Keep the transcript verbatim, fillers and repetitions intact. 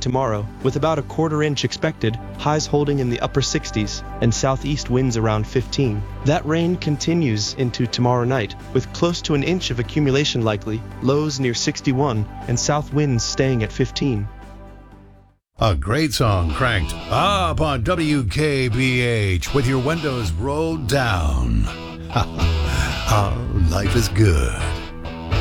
tomorrow, with about a quarter inch expected, highs holding in the upper sixties, and southeast winds around fifteen. That rain continues into tomorrow night, with close to an inch of accumulation likely, lows near sixty-one, and south winds staying at fifteen. A great song cranked up on W K B H with your windows rolled down. Oh, life is good.